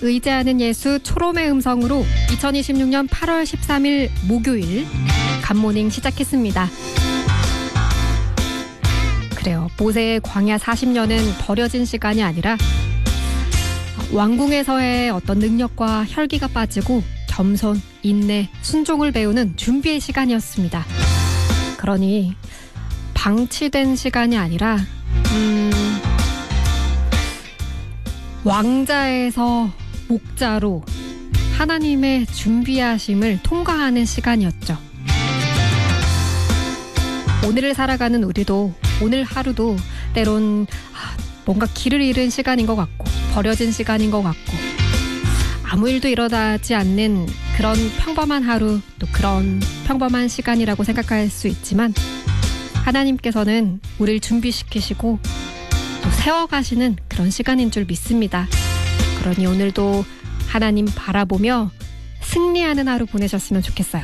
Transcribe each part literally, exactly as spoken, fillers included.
의지하는 예수 초롬의 음성으로 이천이십육 년 팔월 십삼일 목요일 굿모닝 시작했습니다. 그래요. 모세의 광야 사십 년은 버려진 시간이 아니라 왕궁에서의 어떤 능력과 혈기가 빠지고 겸손, 인내, 순종을 배우는 준비의 시간이었습니다. 그러니 방치된 시간이 아니라 음, 왕자에서 목자로 하나님의 준비하심을 통과하는 시간이었죠. 오늘을 살아가는 우리도 오늘 하루도 때론 뭔가 길을 잃은 시간인 것 같고 버려진 시간인 것 같고 아무 일도 일어나지 않는 그런 평범한 하루 또 그런 평범한 시간이라고 생각할 수 있지만 하나님께서는 우리를 준비시키시고 또 세워가시는 그런 시간인 줄 믿습니다. 그러니 오늘도 하나님 바라보며 승리하는 하루 보내셨으면 좋겠어요.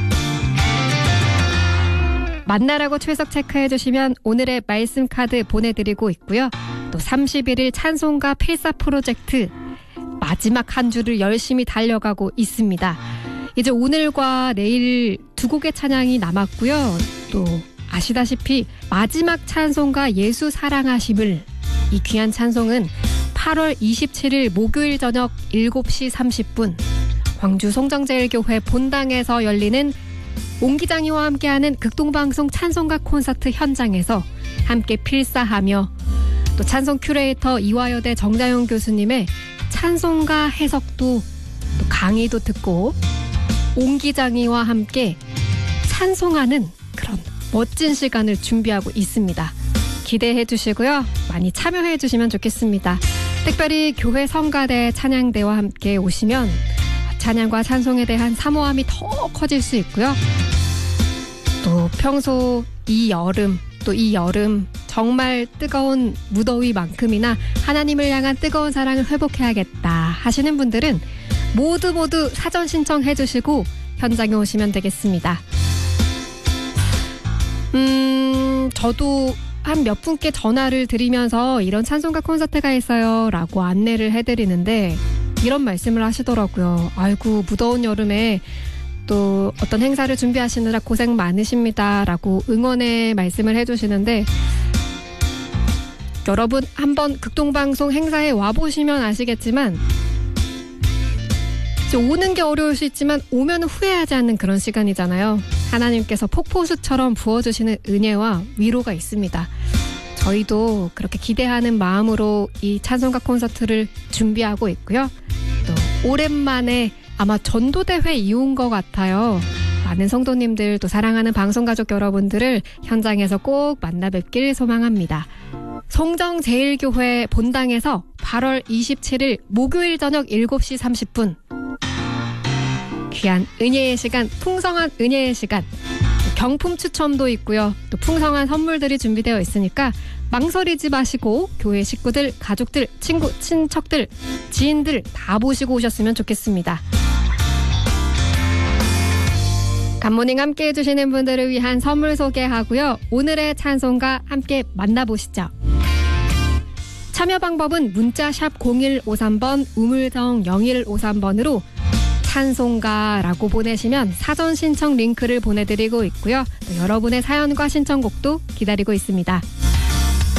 만나라고 출석 체크해 주시면 오늘의 말씀 카드 보내드리고 있고요. 또 삼십일 일 찬송가 필사 프로젝트 마지막 한 주를 열심히 달려가고 있습니다. 이제 오늘과 내일 두 곡의 찬양이 남았고요. 또 아시다시피 마지막 찬송가 예수 사랑하심을 이 귀한 찬송은 팔월 이십칠일 목요일 저녁 일곱 시 삼십 분 광주 송정제일교회 본당에서 열리는 옹기장이와 함께하는 극동방송 찬송가 콘서트 현장에서 함께 필사하며 또 찬송 큐레이터 이화여대 정자용 교수님의 찬송가 해석도 또 강의도 듣고 옹기장이와 함께 찬송하는 그런 멋진 시간을 준비하고 있습니다. 기대해 주시고요. 많이 참여해 주시면 좋겠습니다. 특별히 교회 성가대 찬양대와 함께 오시면 찬양과 찬송에 대한 사모함이 더 커질 수 있고요. 또 평소 이 여름 또 이 여름 정말 뜨거운 무더위만큼이나 하나님을 향한 뜨거운 사랑을 회복해야겠다 하시는 분들은 모두 모두 사전 신청해 주시고 현장에 오시면 되겠습니다. 음, 저도 한 몇 분께 전화를 드리면서 이런 찬송가 콘서트가 있어요 라고 안내를 해드리는데 이런 말씀을 하시더라고요. 아이고 무더운 여름에 또 어떤 행사를 준비하시느라 고생 많으십니다 라고 응원의 말씀을 해주시는데 여러분 한번 극동방송 행사에 와보시면 아시겠지만 오는 게 어려울 수 있지만 오면 후회하지 않는 그런 시간이잖아요. 하나님께서 폭포수처럼 부어주시는 은혜와 위로가 있습니다. 저희도 그렇게 기대하는 마음으로 이 찬송가 콘서트를 준비하고 있고요. 또 오랜만에 아마 전도대회 이후인 것 같아요. 많은 성도님들 또 사랑하는 방송가족 여러분들을 현장에서 꼭 만나 뵙길 소망합니다. 송정제일교회 본당에서 팔월 이십칠일 목요일 저녁 일곱 시 삼십 분 귀한 은혜의 시간, 풍성한 은혜의 시간 경품 추첨도 있고요. 또 풍성한 선물들이 준비되어 있으니까 망설이지 마시고 교회 식구들, 가족들, 친구, 친척들, 지인들 다 모시고 오셨으면 좋겠습니다. 굿모닝 함께 해주시는 분들을 위한 선물 소개하고요. 오늘의 찬송가 함께 만나보시죠. 참여 방법은 문자 샵 공일오삼 번 우물정 영일오삼 번으로 찬송가라고 보내시면 사전 신청 링크를 보내드리고 있고요. 또 여러분의 사연과 신청곡도 기다리고 있습니다.